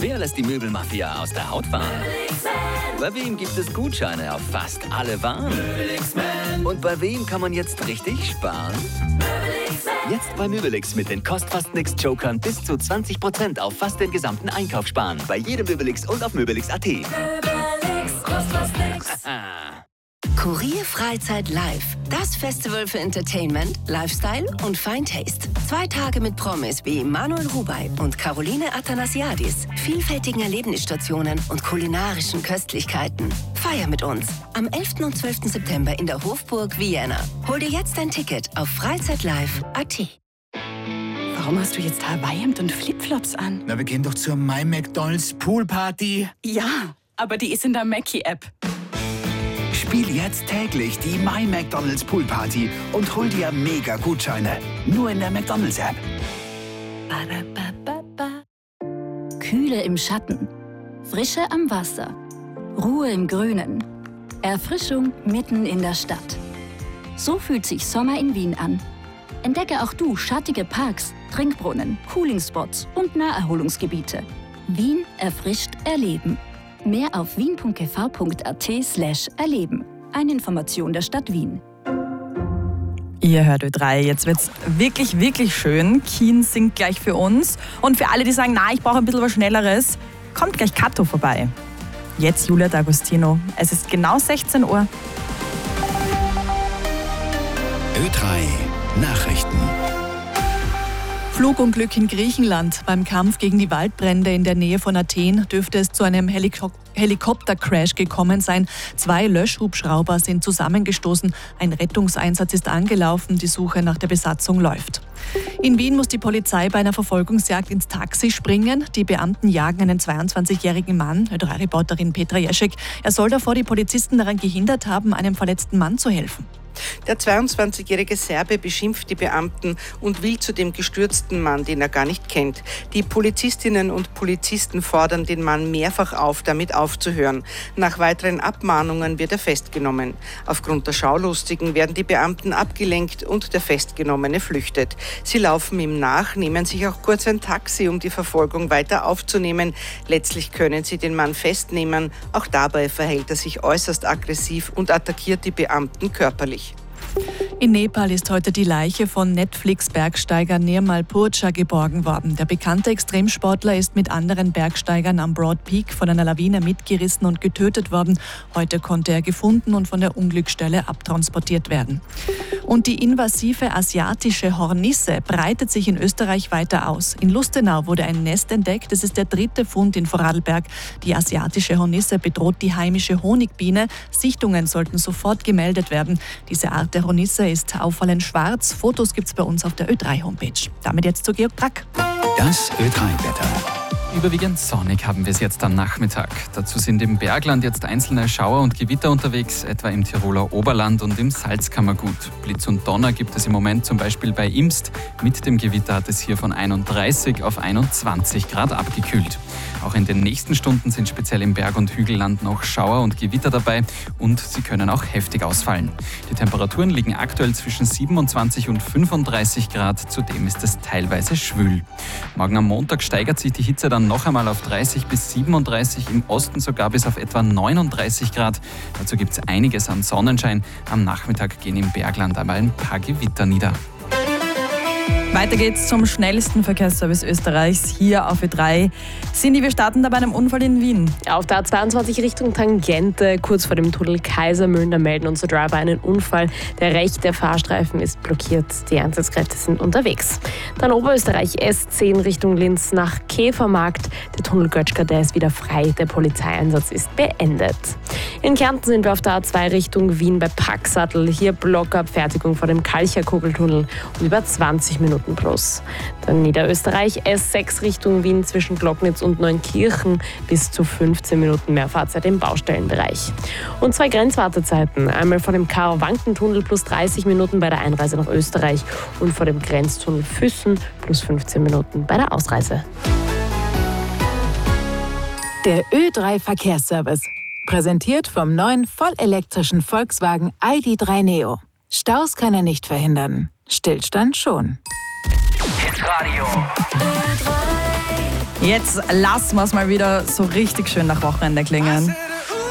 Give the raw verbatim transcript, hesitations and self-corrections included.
Wer lässt die Möbelmafia aus der Haut fahren? Bei wem gibt es Gutscheine auf fast alle Waren? Und bei wem kann man jetzt richtig sparen? Jetzt bei Möbelix mit den Kostfast-Nix-Jokern bis zu zwanzig Prozent auf fast den gesamten Einkauf sparen. Bei jedem Möbelix und auf möbelix punkt at. Möbelix, kostet nix. Kurier Freizeit Live. Das Festival für Entertainment, Lifestyle und Fine Taste. Zwei Tage mit Promis wie Manuel Rubey und Caroline Athanasiadis, vielfältigen Erlebnisstationen und kulinarischen Köstlichkeiten. Feier mit uns am elften und zwölften September in der Hofburg Vienna. Hol dir jetzt ein Ticket auf freizeitlive punkt at. Warum hast du jetzt Hawaii-Hemd und Flipflops an? Na, wir gehen doch zur My McDonald's Poolparty. Ja, aber die ist in der Mackie-App. Spiel jetzt täglich die My McDonald's Poolparty und hol dir Mega-Gutscheine. Nur in der McDonald's-App. Kühle im Schatten, Frische am Wasser, Ruhe im Grünen, Erfrischung mitten in der Stadt. So fühlt sich Sommer in Wien an. Entdecke auch du schattige Parks, Trinkbrunnen, Cooling-Spots und Naherholungsgebiete. Wien erfrischt erleben. Mehr auf wien punkt g v punkt a t slash erleben. Eine Information der Stadt Wien. Ihr hört Ö drei, jetzt wird's wirklich, wirklich schön. Keen singt gleich für uns. Und für alle, die sagen, na, ich brauche ein bisschen was Schnelleres, kommt gleich Kato vorbei. Jetzt Julia D'Agostino. Es ist genau sechzehn Uhr. Ö drei Nachrichten. Flugunglück in Griechenland. Beim Kampf gegen die Waldbrände in der Nähe von Athen dürfte es zu einem Heliko- Helikoptercrash gekommen sein. Zwei Löschhubschrauber sind zusammengestoßen. Ein Rettungseinsatz ist angelaufen. Die Suche nach der Besatzung läuft. In Wien muss die Polizei bei einer Verfolgungsjagd ins Taxi springen. Die Beamten jagen einen zweiundzwanzigjährigen Mann, Ö drei Reporterin Petra Jeschek. Er soll davor die Polizisten daran gehindert haben, einem verletzten Mann zu helfen. Der zweiundzwanzigjährige Serbe beschimpft die Beamten und will zu dem gestürzten Mann, den er gar nicht kennt. Die Polizistinnen und Polizisten fordern den Mann mehrfach auf, damit aufzuhören. Nach weiteren Abmahnungen wird er festgenommen. Aufgrund der Schaulustigen werden die Beamten abgelenkt und der Festgenommene flüchtet. Sie laufen ihm nach, nehmen sich auch kurz ein Taxi, um die Verfolgung weiter aufzunehmen. Letztlich können sie den Mann festnehmen. Auch dabei verhält er sich äußerst aggressiv und attackiert die Beamten körperlich. In Nepal ist heute die Leiche von Netflix-Bergsteiger Nirmal Purja geborgen worden. Der bekannte Extremsportler ist mit anderen Bergsteigern am Broad Peak von einer Lawine mitgerissen und getötet worden. Heute konnte er gefunden und von der Unglücksstelle abtransportiert werden. Und die invasive asiatische Hornisse breitet sich in Österreich weiter aus. In Lustenau wurde ein Nest entdeckt. Es ist der dritte Fund in Vorarlberg. Die asiatische Hornisse bedroht die heimische Honigbiene. Sichtungen sollten sofort gemeldet werden. Diese Art der Hornisse ist auffallend schwarz. Fotos gibt's bei uns auf der Ö drei Homepage. Damit jetzt zu Georg Brack. Das Ö drei Wetter. Überwiegend sonnig haben wir es jetzt am Nachmittag. Dazu sind im Bergland jetzt einzelne Schauer und Gewitter unterwegs, etwa im Tiroler Oberland und im Salzkammergut. Blitz und Donner gibt es im Moment zum Beispiel bei Imst. Mit dem Gewitter hat es hier von einunddreißig auf einundzwanzig Grad abgekühlt. Auch in den nächsten Stunden sind speziell im Berg- und Hügelland noch Schauer und Gewitter dabei und sie können auch heftig ausfallen. Die Temperaturen liegen aktuell zwischen siebenundzwanzig und fünfunddreißig Grad, zudem ist es teilweise schwül. Morgen am Montag steigert sich die Hitze dann noch einmal auf dreißig bis siebenunddreißig, im Osten sogar bis auf etwa neununddreißig Grad. Dazu gibt es einiges an Sonnenschein. Am Nachmittag gehen im Bergland einmal ein paar Gewitter nieder. Weiter geht's zum schnellsten Verkehrsservice Österreichs hier auf Ö drei. Cindy, wir starten da bei einem Unfall in Wien. Auf der A zweiundzwanzig Richtung Tangente, kurz vor dem Tunnel Kaisermühlen, da melden unsere Driver einen Unfall. Der rechte Fahrstreifen ist blockiert, die Einsatzkräfte sind unterwegs. Dann Oberösterreich S zehn Richtung Linz nach Käfermarkt. Der Tunnel Götschka, der ist wieder frei, der Polizeieinsatz ist beendet. In Kärnten sind wir auf der A zwei Richtung Wien bei Packsattel. Hier Blockabfertigung vor dem Kalcher-Kugeltunnel und über zwanzig Minuten plus. Dann Niederösterreich S sechs Richtung Wien zwischen Glocknitz und Neunkirchen bis zu fünfzehn Minuten mehr Fahrzeit im Baustellenbereich. Und zwei Grenzwartezeiten. Einmal vor dem Karo-Wanken-Tunnel plus dreißig Minuten bei der Einreise nach Österreich und vor dem Grenztunnel Füssen plus fünfzehn Minuten bei der Ausreise. Der Ö drei Verkehrsservice. Präsentiert vom neuen vollelektrischen Volkswagen I D drei Neo. Staus kann er nicht verhindern. Stillstand schon. Hitradio. Jetzt lassen wir es mal wieder so richtig schön nach Wochenende klingen.